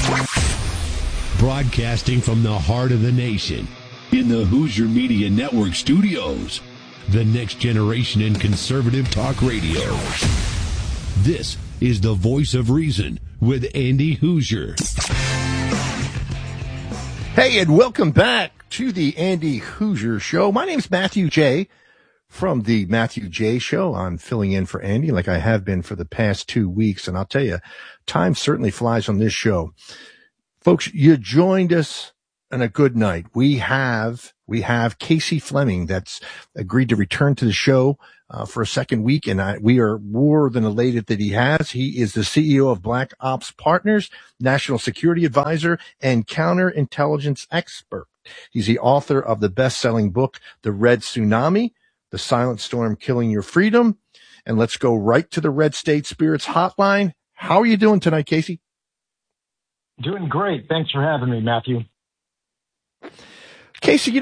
Broadcasting from the heart of the nation, in the Hoosier Media Network studios, the next generation in conservative talk radio. This is the Voice of Reason with Andy Hoosier. Hey, and welcome back to the Andy Hoosier Show. My name's Matthew J. From the Matthew J. Show. I'm filling in for Andy like I have been for the past 2 weeks. And I'll tell you, time certainly flies on this show. Folks, you joined us on a good night. We have Casey Fleming that's agreed to return to the show for a second week, and we are more than elated that he has. He is the CEO of Black Ops Partners, national security advisor, and counterintelligence expert. He's the author of the best-selling book, The Red Tsunami, The Silent Storm Killing Your Freedom. And let's go right to the Red State Spirits hotline. How are you doing tonight, Casey? Doing great. Thanks for having me, Matthew. Casey,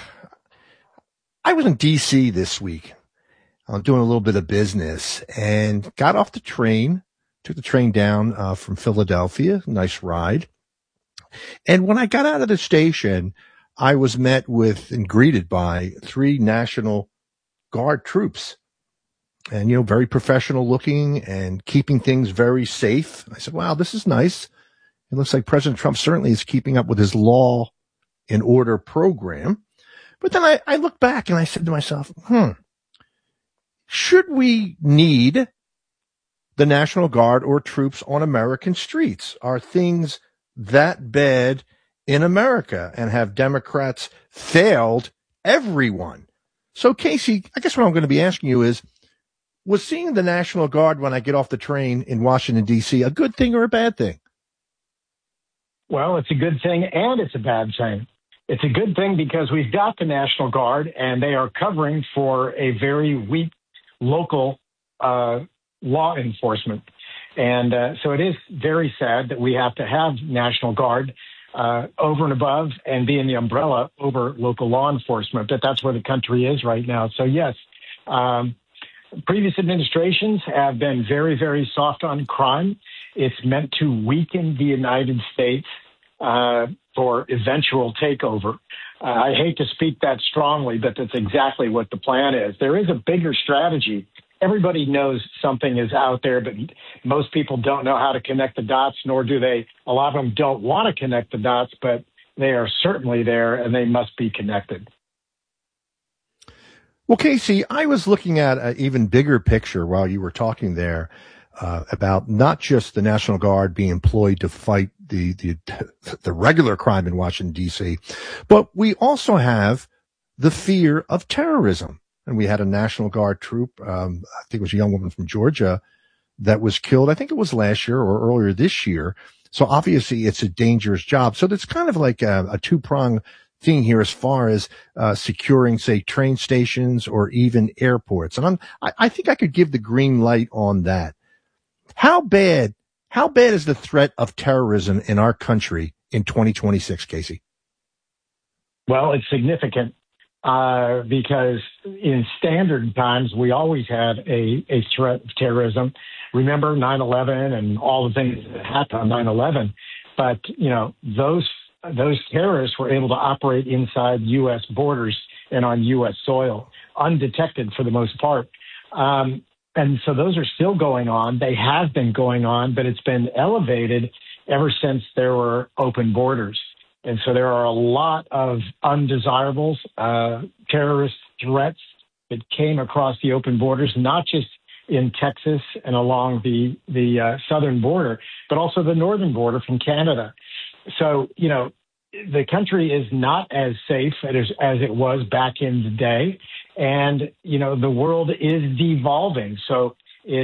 I was in D.C. this week. I'm doing a little bit of business and got off the train, took the train down from Philadelphia. Nice ride. And when I got out of the station, I was met with and greeted by 3 National Guard troops. And, very professional looking and keeping things very safe. I said, wow, this is nice. It looks like President Trump certainly is keeping up with his law and order program. But then I looked back and I said to myself, should we need the National Guard or troops on American streets? Are things that bad in America? And have Democrats failed everyone? So, Casey, I guess what I'm going to be asking you is, was seeing the National Guard when I get off the train in Washington, D.C. a good thing or a bad thing? Well, it's a good thing and it's a bad thing. It's a good thing because we've got the National Guard and they are covering for a very weak local law enforcement. And so it is very sad that we have to have National Guard over and above and be in the umbrella over local law enforcement. That's where the country is right now. So, yes, previous administrations have been very, very soft on crime. It's meant to weaken the United States for eventual takeover. I hate to speak that strongly, but that's exactly what the plan is. There is a bigger strategy. Everybody knows something is out there, but most people don't know how to connect the dots, nor do they. A lot of them don't want to connect the dots, but they are certainly there, and they must be connected. Well, Casey, I was looking at an even bigger picture while you were talking there about not just the National Guard being employed to fight the regular crime in Washington, D.C., but we also have the fear of terrorism. And we had a National Guard troop, I think it was a young woman from Georgia, that was killed. I think it was last year or earlier this year. So obviously it's a dangerous job. So it's kind of like a two-pronged thing here as far as securing, say, train stations or even airports. And I think I could give the green light on that. How bad is the threat of terrorism in our country in 2026, Casey? Well, it's significant because in standard times, we always had a threat of terrorism. Remember 9/11 and all the things that happened on 9/11. But, those terrorists were able to operate inside U.S. borders and on U.S. soil, undetected for the most part. And so those are still going on. They have been going on, but it's been elevated ever since there were open borders. And so there are a lot of undesirables, terrorist threats that came across the open borders, not just in Texas and along the southern border, but also the northern border from Canada. So, the country is not as safe as it was back in the day. And, the world is devolving. So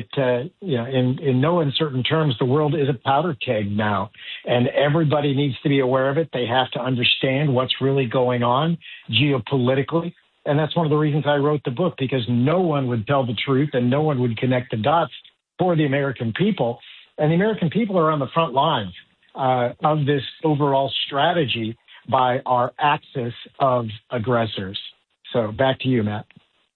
in no uncertain terms, the world is a powder keg now. And everybody needs to be aware of it. They have to understand what's really going on geopolitically. And that's one of the reasons I wrote the book, because no one would tell the truth and no one would connect the dots for the American people. And the American people are on the front lines of this overall strategy by our axis of aggressors. So back to you, Matt.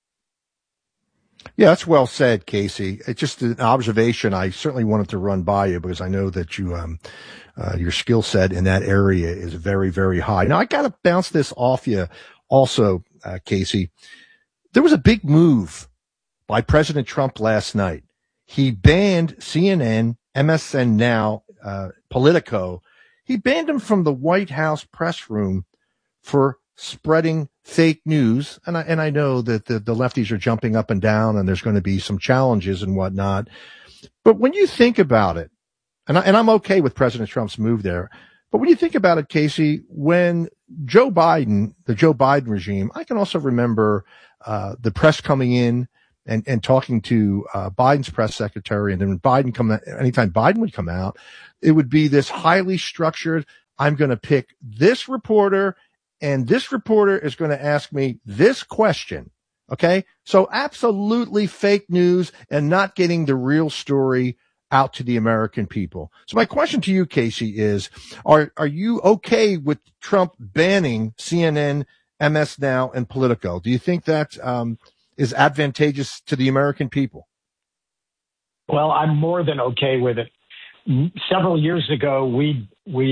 Yeah, that's well said, Casey. It's just an observation I certainly wanted to run by you because I know that you Your skill set in that area is very, very high. Now, I got to bounce this off you also, Casey. There was a big move by President Trump last night. He banned CNN, MSN Now, Politico. He banned them from the White House press room for spreading fake news. And I know that the lefties are jumping up and down and there's going to be some challenges and whatnot. But when you think about it, and I'm okay with President Trump's move there, but when you think about it, Casey, when the Joe Biden regime, I can also remember the press coming in and talking to Biden's press secretary, and then anytime Biden would come out, it would be this highly structured, I'm going to pick this reporter, and this reporter is going to ask me this question. Okay? So absolutely fake news and not getting the real story out to the American people. So my question to you, Casey, is, are you okay with Trump banning CNN, MS Now, and Politico? Do you think that is advantageous to the American people? Well, I'm more than okay with it. Several years ago, we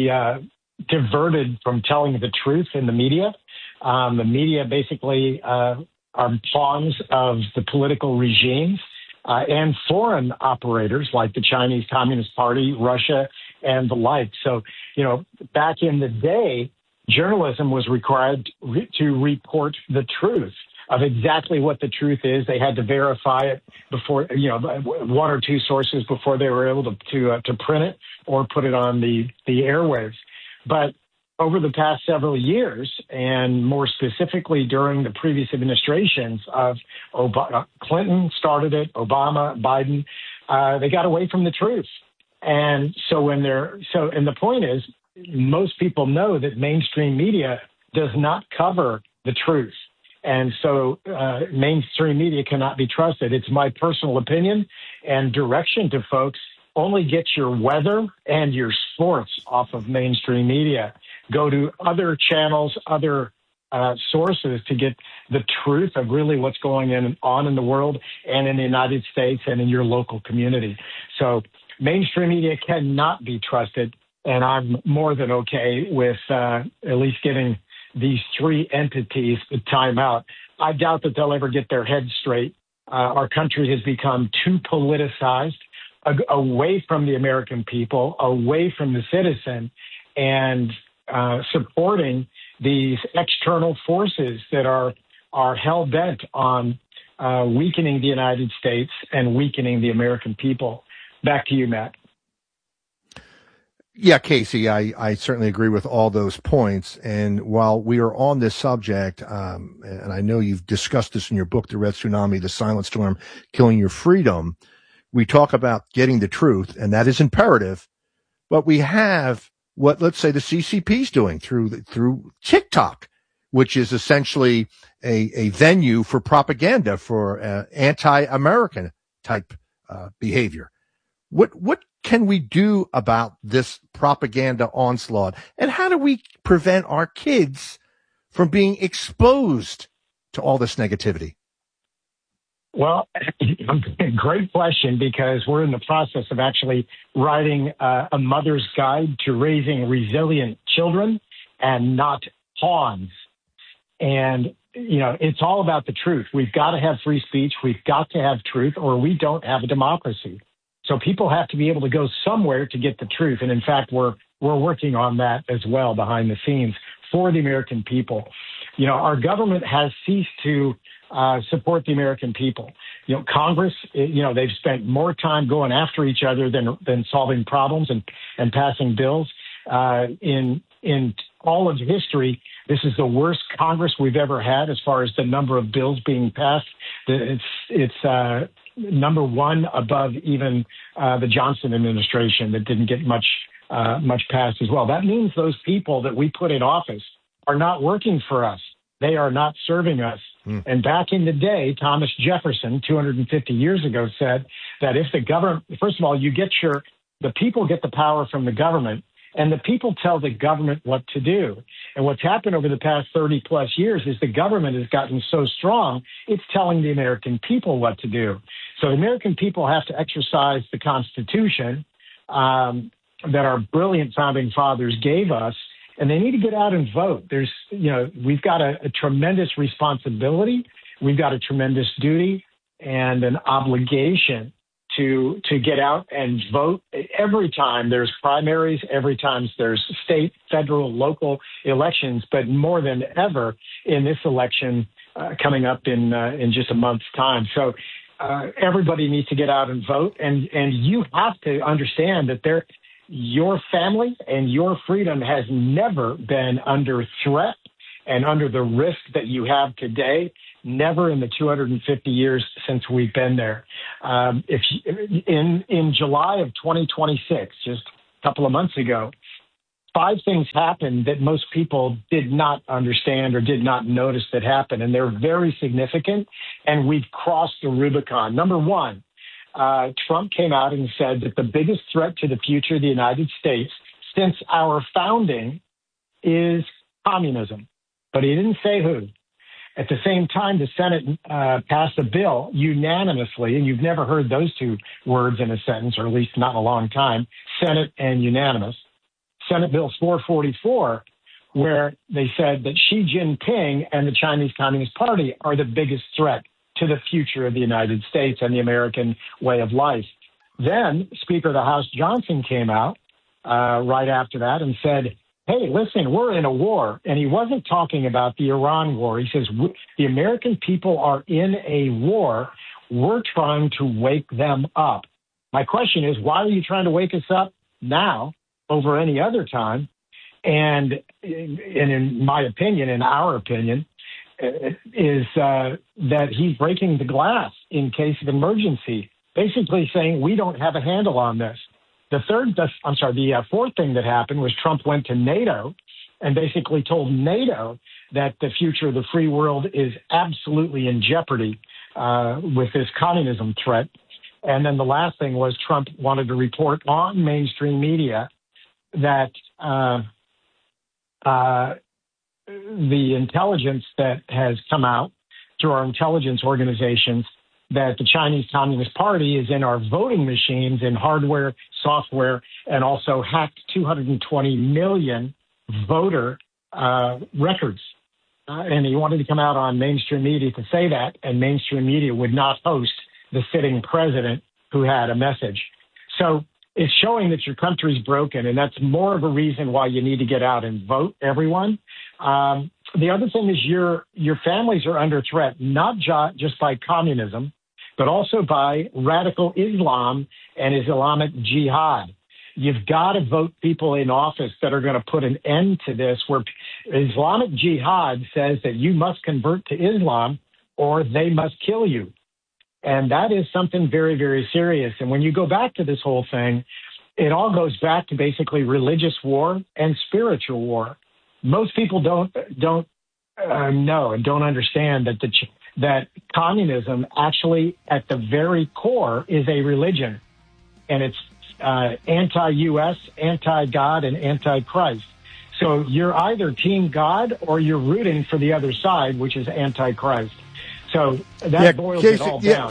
diverted from telling the truth in the media. The media basically are pawns of the political regimes and foreign operators like the Chinese Communist Party, Russia, and the like. So, back in the day, journalism was required to report the truth of exactly what the truth is. They had to verify it before, one or two sources before they were able to print it or put it on the airwaves. But over the past several years, and more specifically during the previous administrations of Clinton started it, Obama, Biden, they got away from the truth. And and the point is, most people know that mainstream media does not cover the truth. And so mainstream media cannot be trusted. It's my personal opinion and direction to folks. Only get your weather and your sports off of mainstream media. Go to other channels, other sources to get the truth of really what's going on in the world and in the United States and in your local community. So mainstream media cannot be trusted, and I'm more than okay with at least giving these three entities the time out. I doubt that they'll ever get their heads straight. Our country has become too politicized, away from the American people, away from the citizen, and supporting these external forces that are hell-bent on weakening the United States and weakening the American people. Back to you, Matt. Yeah, Casey, I certainly agree with all those points. And while we are on this subject, and I know you've discussed this in your book, The Red Tsunami, The Silent Storm, Killing Your Freedom, we talk about getting the truth, and that is imperative. But we have what, let's say, the CCP is doing through TikTok, which is essentially a venue for propaganda for anti-American type behavior. What can we do about this propaganda onslaught? And how do we prevent our kids from being exposed to all this negativity? Well, great question, because we're in the process of actually writing a mother's guide to raising resilient children and not pawns. And, it's all about the truth. We've got to have free speech. We've got to have truth, or we don't have a democracy. So people have to be able to go somewhere to get the truth. And in fact, we're working on that as well behind the scenes for the American people. Our government has ceased to support the American people. Congress, they've spent more time going after each other than solving problems and passing bills. In all of history, this is the worst Congress we've ever had as far as the number of bills being passed. It's number one above even the Johnson administration that didn't get much passed as well. That means those people that we put in office are not working for us. They are not serving us. And back in the day, Thomas Jefferson, 250 years ago, said that if the government, first of all, the people get the power from the government, and the people tell the government what to do. And what's happened over the past 30 plus years is the government has gotten so strong, it's telling the American people what to do. So the American people have to exercise the Constitution, that our brilliant founding fathers gave us, and they need to get out and vote. We've got a tremendous responsibility. We've got a tremendous duty and an obligation to get out and vote every time there's primaries, every time there's state, federal, local elections, but more than ever in this election coming up in just a month's time. So everybody needs to get out and vote, and you have to understand that your family and your freedom has never been under threat and under the risk that you have today. Never in the 250 years since we've been there. In July of 2026, just a couple of months ago, 5 things happened that most people did not understand or did not notice that happened, and they're very significant, and we've crossed the Rubicon. Number one, Trump came out and said that the biggest threat to the future of the United States since our founding is communism, but he didn't say who. At the same time, the Senate passed a bill unanimously, and you've never heard those 2 words in a sentence, or at least not in a long time, Senate and unanimous. Senate Bill 444, where they said that Xi Jinping and the Chinese Communist Party are the biggest threat to the future of the United States and the American way of life. Then Speaker of the House Johnson came out right after that and said, hey, listen, we're in a war. And he wasn't talking about the Iran war. He says, the American people are in a war. We're trying to wake them up. My question is, why are you trying to wake us up now over any other time? And in my opinion, in our opinion, is that he's breaking the glass in case of emergency, basically saying we don't have a handle on this. The fourth thing that happened was Trump went to NATO and basically told NATO that the future of the free world is absolutely in jeopardy with this communism threat. And then the last thing was Trump wanted to report on mainstream media that the intelligence that has come out through our intelligence organizations that the Chinese Communist Party is in our voting machines, in hardware, software, and also hacked 220 million voter records. And he wanted to come out on mainstream media to say that, and mainstream media would not host the sitting president who had a message. So it's showing that your country's broken, and that's more of a reason why you need to get out and vote, everyone. The other thing is your families are under threat, not just by communism, but also by radical Islam and Islamic jihad. You've got to vote people in office that are going to put an end to this, where Islamic jihad says that you must convert to Islam or they must kill you. And that is something very, very serious. And when you go back to this whole thing, it all goes back to basically religious war and spiritual war. Most people don't know and don't understand that communism actually at the very core is a religion, and it's anti-U.S., anti-God, and anti-Christ. So you're either team God or you're rooting for the other side, which is anti-Christ. So that boils Casey, it all down.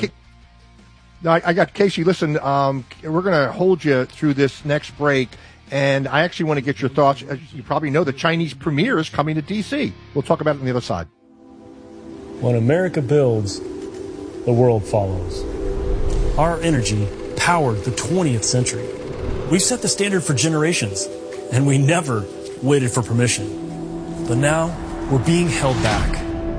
I got Casey. Listen, we're going to hold you through this next break, and I actually want to get your thoughts. As you probably know, the Chinese premier is coming to D.C. We'll talk about it on the other side. When America builds, the world follows. Our energy powered the 20th century. We've set the standard for generations, and we never waited for permission. But now, we're being held back.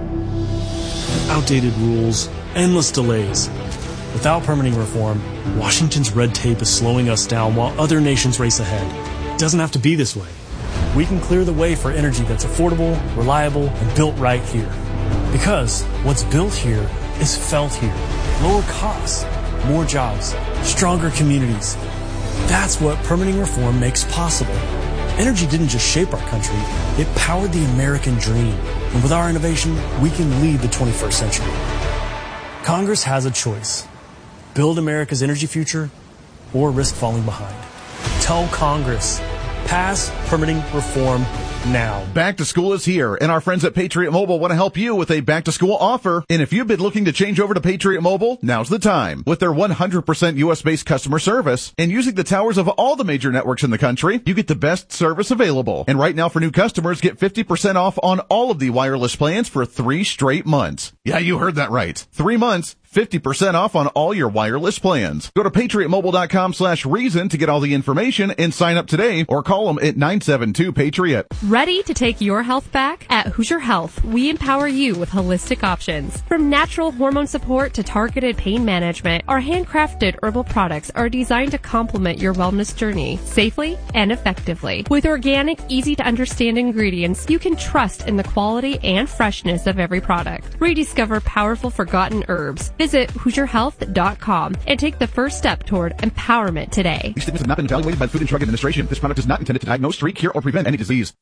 Outdated rules, endless delays. Without permitting reform, Washington's red tape is slowing us down while other nations race ahead. It doesn't have to be this way. We can clear the way for energy that's affordable, reliable, and built right here. Because what's built here is felt here. Lower costs, more jobs, stronger communities. That's what permitting reform makes possible. Energy didn't just shape our country, it powered the American dream. And with our innovation, we can lead the 21st century. Congress has a choice. Build America's energy future or risk falling behind. Tell Congress Pass permitting reform now. Back to school is here, and our friends at Patriot Mobile want to help you with a back-to-school offer. And if you've been looking to change over to Patriot Mobile, now's the time. With their 100% U.S.-based customer service and using the towers of all the major networks in the country, you get the best service available. And right now for new customers, get 50% off on all of the wireless plans for 3 straight months. Yeah, you heard that right. 3 months. 50% off on all your wireless plans. Go to patriotmobile.com/reason to get all the information and sign up today, or call them at 972-PATRIOT. Ready to take your health back? At Hoosier Health, we empower you with holistic options. From natural hormone support to targeted pain management, our handcrafted herbal products are designed to complement your wellness journey safely and effectively. With organic, easy to understand ingredients, you can trust in the quality and freshness of every product. Rediscover powerful forgotten herbs. Visit HoosierHealth.com and take the first step toward empowerment today. These statements have not been evaluated by the Food and Drug Administration. This product is not intended to diagnose, treat, cure, or prevent any disease.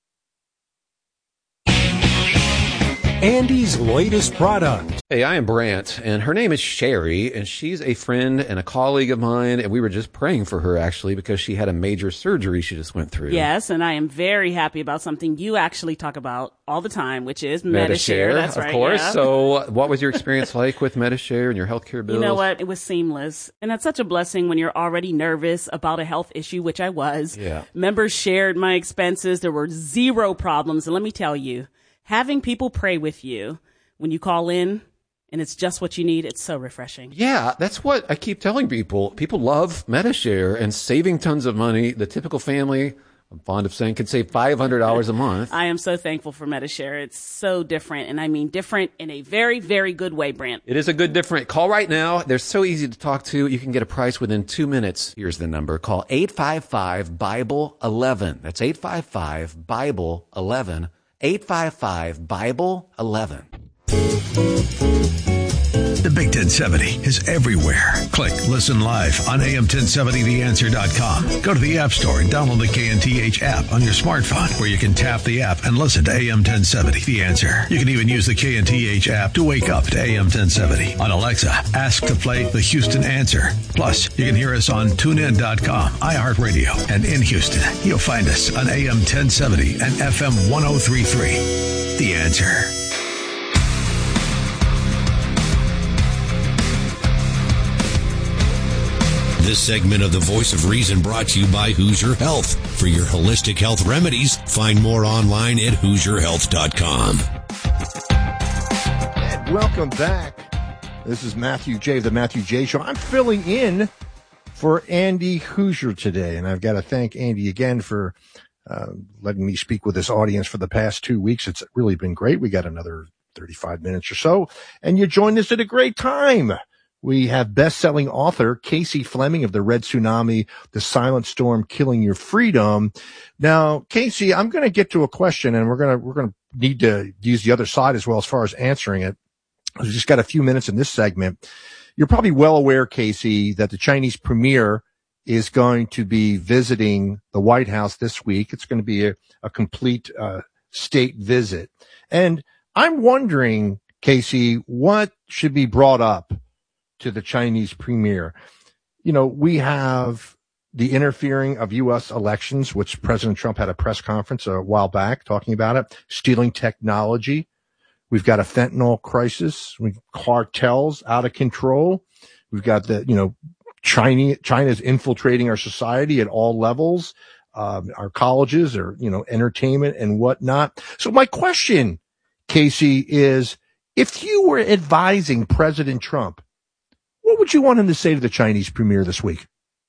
Andy's latest product. Hey, I am Brant, and her name is Sherry, and she's a friend and a colleague of mine, and we were just praying for her, actually, because she had a major surgery she just went through. Yes, and I am very happy about something you actually talk about all the time, which is Medi-Share. That's right, of course. Yeah. So what was your experience like with Medi-Share and your healthcare bills? You know what? It was seamless. And that's such a blessing when you're already nervous about a health issue, which I was. Yeah. Members shared my expenses. There were 0 problems. And let me tell you, having people pray with you when you call in and it's just what you need, it's so refreshing. Yeah, that's what I keep telling people. People love Medi-Share and saving tons of money. The typical family, I'm fond of saying, could save $500 a month. I am so thankful for Medi-Share. It's so different, and I mean different in a very, very good way, Brant. It is a good different. Call right now. They're so easy to talk to. You can get a price within 2 minutes. Here's the number. Call 855-BIBLE-11. That's 855-BIBLE-11. 855-BIBLE-11. The Big 1070 is everywhere. Click Listen Live on AM1070theanswer.com. Go to the App Store and download the KNTH app on your smartphone, where you can tap the app and listen to AM 1070 The Answer. You can even use the KNTH app to wake up to AM 1070. On Alexa, ask to play the Houston Answer. Plus, you can hear us on TuneIn.com, iHeartRadio, and in Houston, you'll find us on AM 1070 and FM 103.3. The Answer. This segment of The Voice of Reason brought to you by Hoosier Health. For your holistic health remedies, find more online at HoosierHealth.com. And welcome back. This is Matthew J. of The Matthew J. Show. I'm filling in for Andy Hoosier today, and I've got to thank Andy again for letting me speak with this audience for the past 2 weeks. It's really been great. We got another 35 minutes or so, and you joined us at a great time. We have best-selling author Casey Fleming of The Red Tsunami, The Silent Storm, Killing Your Freedom. Now, Casey, I'm going to get to a question, and we're going to need to use the other side as well as far as answering it. We've just got a few minutes in this segment. You're probably well aware, Casey, that the Chinese premier is going to be visiting the White House this week. It's going to be a complete state visit. And I'm wondering, Casey, what should be brought up to the Chinese premier? You know, we have the interfering of U.S. elections, which President Trump had a press conference a while back talking about it, stealing technology. We've got a fentanyl crisis. Cartels out of control. We've got China's infiltrating our society at all levels, our colleges, or, entertainment and whatnot. So my question, Casey, is if you were advising President Trump, what would you want him to say to the Chinese premier this week?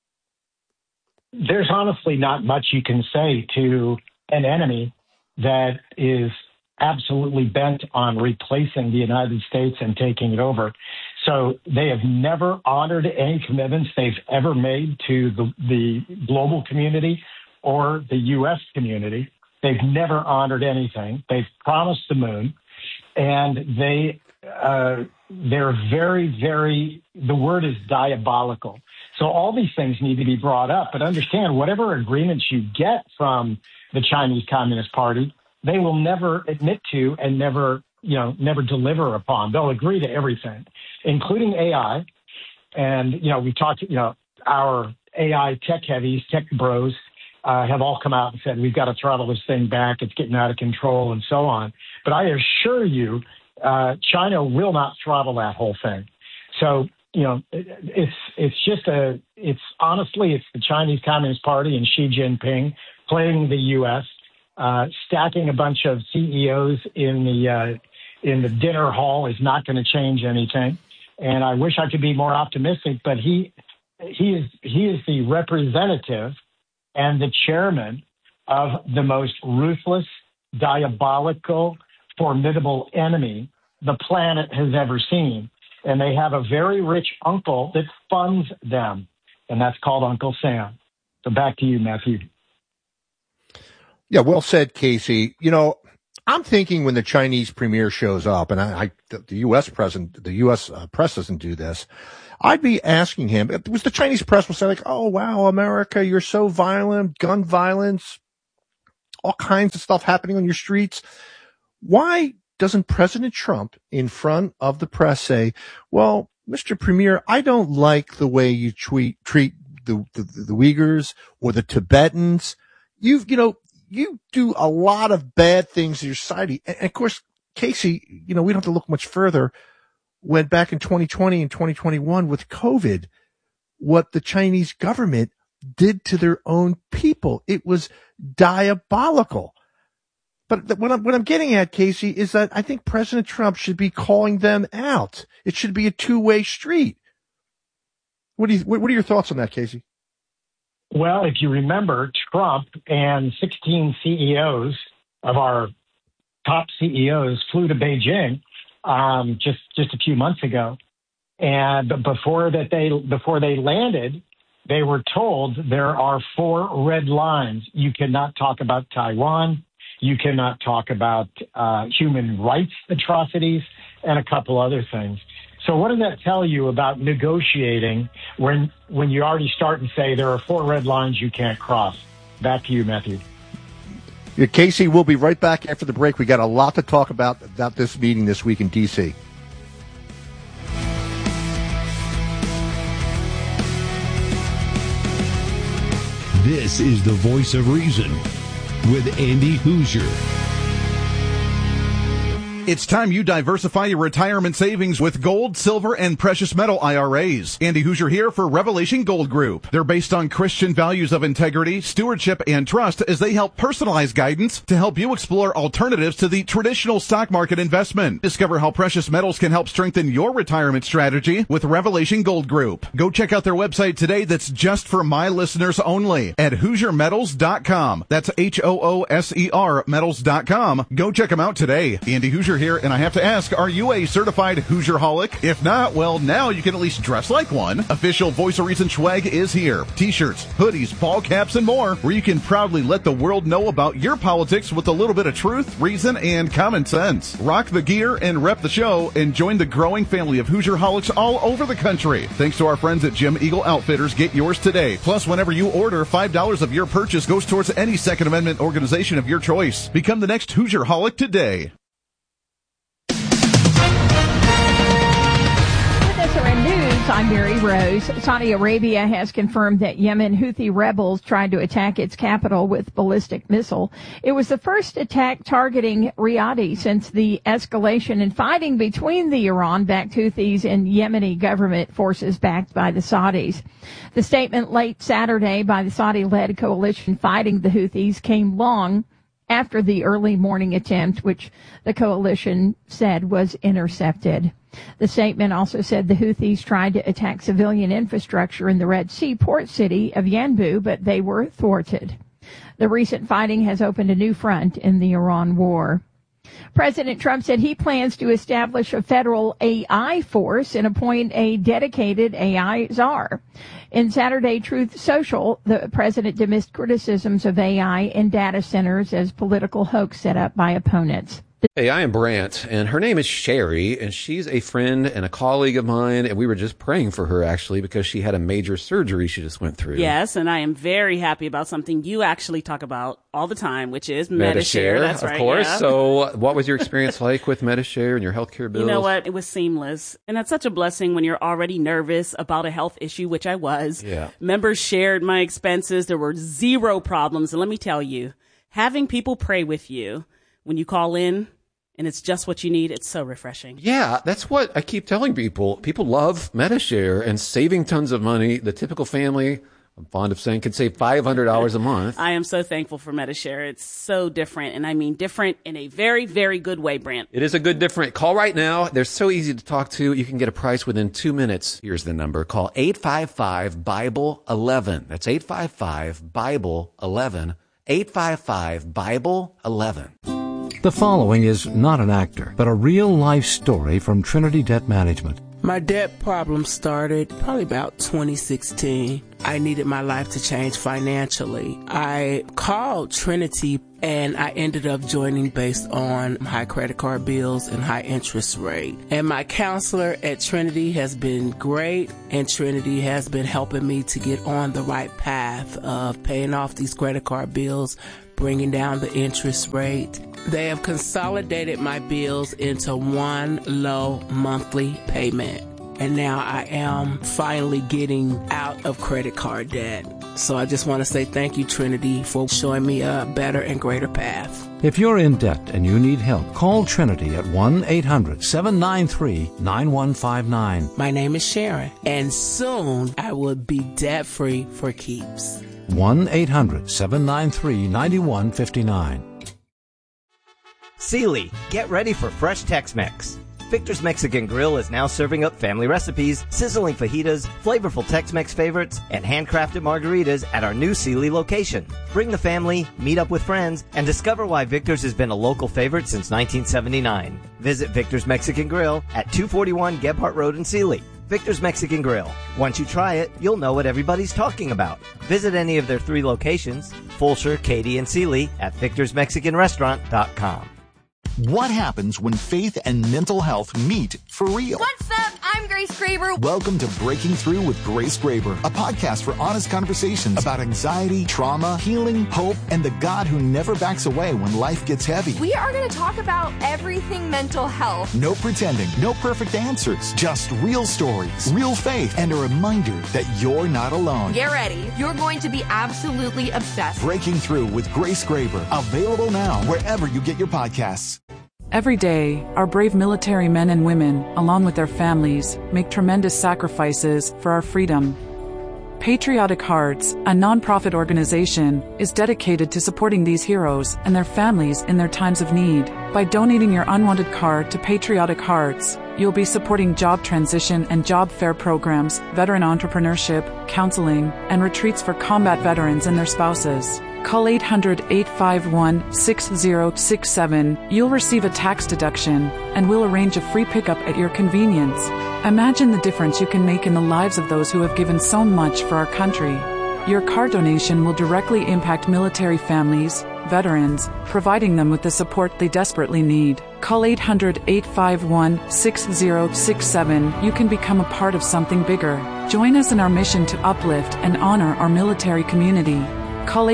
There's honestly not much you can say to an enemy that is absolutely bent on replacing the United States and taking it over. So they have never honored any commitments they've ever made to the global community or the U.S. community. They've never honored anything. They've promised the moon, and they're very, very, the word is diabolical. So all these things need to be brought up. But understand, whatever agreements you get from the Chinese Communist Party, they will never admit to and never deliver upon. They'll agree to everything, including AI. And, we talked, our AI tech heavies, tech bros, have all come out and said, we've got to throttle this thing back. It's getting out of control and so on. But I assure you, China will not throttle that whole thing. So, it's honestly the Chinese Communist Party and Xi Jinping playing the U.S., stacking a bunch of CEOs in the dinner hall is not going to change anything. And I wish I could be more optimistic, but he is the representative and the chairman of the most ruthless, diabolical, formidable enemy the planet has ever seen. And they have a very rich uncle that funds them, and that's called Uncle Sam. So back to you, Matthew. Yeah, well said, Casey. I'm thinking when the Chinese premier shows up, and the U.S. press doesn't do this, I'd be asking him, it was the Chinese press will say like, oh, wow, America, you're so violent, gun violence, all kinds of stuff happening on your streets. Why doesn't President Trump in front of the press say, well, Mr. Premier, I don't like the way you treat the Uyghurs or the Tibetans. You do a lot of bad things in your society. And of course, Casey, we don't have to look much further. When back in 2020 and 2021 with COVID, what the Chinese government did to their own people, it was diabolical. But what I'm getting at, Casey, is that I think President Trump should be calling them out. It should be a two-way street. What are your thoughts on that, Casey? Well, if you remember, Trump and 16 CEOs of our top CEOs flew to Beijing just a few months ago, and before they landed, they were told there are 4 red lines. You cannot talk about Taiwan. You cannot talk about human rights atrocities and a couple other things. So what does that tell you about negotiating when you already start and say there are 4 red lines you can't cross? Back to you, Matthew. Yeah, Casey, we'll be right back after the break. We got a lot to talk about this meeting this week in D.C. This is the Voice of Reason with Andy Hoosier. It's time you diversify your retirement savings with gold, silver, and precious metal IRAs. Andy Hoosier here for Revelation Gold Group. They're based on Christian values of integrity, stewardship, and trust as they help personalize guidance to help you explore alternatives to the traditional stock market investment. Discover how precious metals can help strengthen your retirement strategy with Revelation Gold Group. Go check out their website today that's just for my listeners only at HoosierMetals.com. That's HOOSER Metals.com. Go check them out today. Andy Hoosier here, and I have to ask, are you a certified Hoosier-holic? If not, well, now you can at least dress like one. Official Voice of Reason swag is here. T-shirts, hoodies, ball caps, and more, where you can proudly let the world know about your politics with a little bit of truth, reason, and common sense. Rock the gear and rep the show, and join the growing family of Hoosier-holics all over the country. Thanks to our friends at Jim Eagle Outfitters, get yours today. Plus, whenever you order, $5 of your purchase goes towards any Second Amendment organization of your choice. Become the next Hoosier-holic today. News, I'm Mary Rose. Saudi Arabia has confirmed that Yemen Houthi rebels tried to attack its capital with ballistic missile. It was the first attack targeting Riyadh since the escalation in fighting between the Iran-backed Houthis and Yemeni government forces backed by the Saudis. The statement late Saturday by the Saudi-led coalition fighting the Houthis came long after the early morning attempt, which the coalition said was intercepted. The statement also said the Houthis tried to attack civilian infrastructure in the Red Sea port city of Yanbu, but they were thwarted. The recent fighting has opened a new front in the Iran war. President Trump said he plans to establish a federal AI force and appoint a dedicated AI czar. In Saturday Truth Social, the president dismissed criticisms of AI in data centers as political hoax set up by opponents. Hey, I am Brant, and her name is Sherry, and she's a friend and a colleague of mine, and we were just praying for her, actually, because she had a major surgery she just went through. Yes, and I am very happy about something you actually talk about all the time, which is Medi-Share. That's right, of course. Yeah. So what was your experience like with Medi-Share and your healthcare bills? You know what? It was seamless. And that's such a blessing when you're already nervous about a health issue, which I was. Yeah. Members shared my expenses. There were zero problems. And let me tell you, having people pray with you when you call in, and it's just what you need, it's so refreshing. Yeah, that's what I keep telling people. People love Medi-Share and saving tons of money. The typical family, I'm fond of saying, could save $500 a month. I am so thankful for Medi-Share. It's so different, and I mean different in a very, very good way, Brant. It is a good different. Call right now. They're so easy to talk to. You can get a price within 2 minutes. Here's the number. Call 855-BIBLE-11. That's 855-BIBLE-11. 855-BIBLE-11. The following is not an actor, but a real-life story from Trinity Debt Management. My debt problem started probably about 2016. I needed my life to change financially. I called Trinity and I ended up joining based on high credit card bills and high interest rate. And my counselor at Trinity has been great, and Trinity has been helping me to get on the right path of paying off these credit card bills, bringing down the interest rate. They have consolidated my bills into one low monthly payment. And now I am finally getting out of credit card debt. So I just want to say thank you, Trinity, for showing me a better and greater path. If you're in debt and you need help, call Trinity at 1-800-793-9159. My name is Sharon, and soon I will be debt-free for keeps. 1-800-793-9159. Sealy, get ready for fresh Tex-Mex. Victor's Mexican Grill is now serving up family recipes, sizzling fajitas, flavorful Tex-Mex favorites, and handcrafted margaritas at our new Sealy location. Bring the family, meet up with friends, and discover why Victor's has been a local favorite since 1979. Visit Victor's Mexican Grill at 241 Gebhardt Road in Sealy. Victor's Mexican Grill. Once you try it, you'll know what everybody's talking about. Visit any of their 3 locations, Fulshear, Katy, and Sealy, at victorsmexicanrestaurant.com. What happens when faith and mental health meet for real? What's up? I'm Grace Graber. Welcome to Breaking Through with Grace Graber, a podcast for honest conversations about anxiety, trauma, healing, hope, and the God who never backs away when life gets heavy. We are going to talk about everything mental health. No pretending, no perfect answers, just real stories, real faith, and a reminder that you're not alone. Get ready. You're going to be absolutely obsessed. Breaking Through with Grace Graber, available now wherever you get your podcasts. Every day, our brave military men and women, along with their families, make tremendous sacrifices for our freedom. Patriotic Hearts, a nonprofit organization, is dedicated to supporting these heroes and their families in their times of need. By donating your unwanted card to Patriotic Hearts, you'll be supporting job transition and job fair programs, veteran entrepreneurship, counseling, and retreats for combat veterans and their spouses. Call 800-851-6067. You'll receive a tax deduction, and we'll arrange a free pickup at your convenience. Imagine the difference you can make in the lives of those who have given so much for our country. Your car donation will directly impact military families, veterans, providing them with the support they desperately need. Call 800-851-6067. You can become a part of something bigger. Join us in our mission to uplift and honor our military community. Call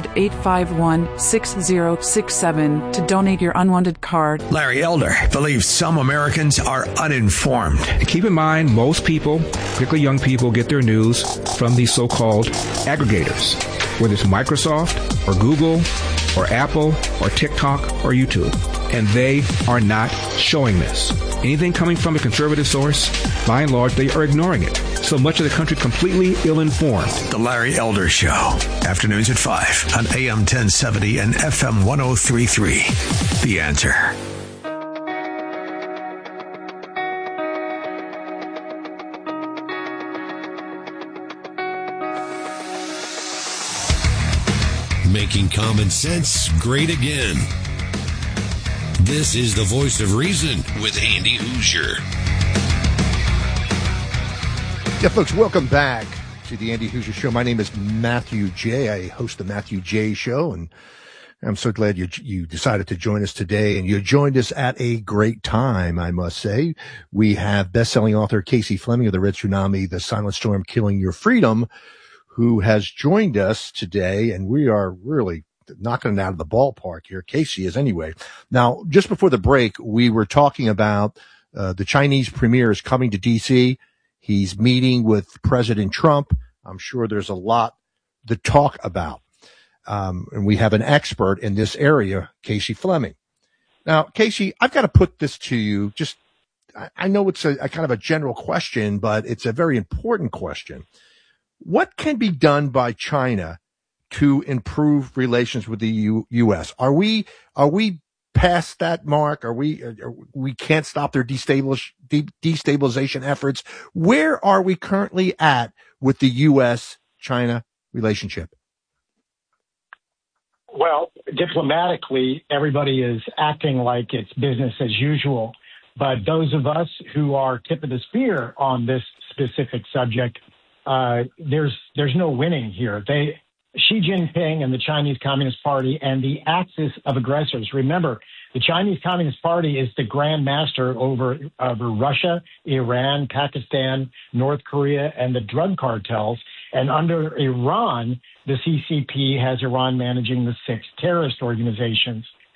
800-851-6067 to donate your unwanted card. Larry Elder believes some Americans are uninformed. Keep in mind, most people, particularly young people, get their news from these so-called aggregators, whether it's Microsoft or Google or Apple or TikTok or YouTube. And they are not showing this. Anything coming from a conservative source, by and large, they are ignoring it. So much of the country completely ill-informed. The Larry Elder Show. Afternoons at 5 on AM 1070 and FM 1033. The Answer. Making common sense great again. This is the Voice of Reason with Andy Hoosier. Yeah, folks, welcome back to the Andy Hoosier Show. My name is Matthew J. I host the Matthew J. Show, and I'm so glad you decided to join us today, and you joined us at a great time, I must say. We have best-selling author Casey Fleming of The Red Tsunami, The Silent Storm Killing Your Freedom, who has joined us today, and we are really knocking it out of the ballpark here. Casey is anyway. Now, just before the break, we were talking about the Chinese premier is coming to D.C. He's meeting with President Trump. I'm sure there's a lot to talk about. And we have an expert in this area, Casey Fleming. Now, Casey, I've got to put this to you. I know it's a kind of a general question, but it's a very important question. What can be done by China to improve relations with the U.S.? Are we past that mark? We can't stop their destabilization efforts? Where are we currently at with the U.S.-China relationship? Well, diplomatically, everybody is acting like it's business as usual. But those of us who are tip of the spear on this specific subject, there's no winning here. Xi Jinping and the Chinese Communist Party and the axis of aggressors. Remember, the Chinese Communist Party is the grand master over Russia, Iran, Pakistan, North Korea, and the drug cartels. And under Iran, the CCP has Iran managing the 6 terrorist organizations.